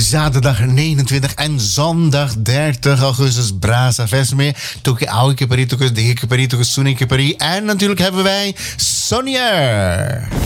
zaterdag 29 en zondag 30 augustus. Brasa Vesme, Toki Auke Paritokus, Deke Paritokus, Sunike Pari. En natuurlijk hebben wij Sonja.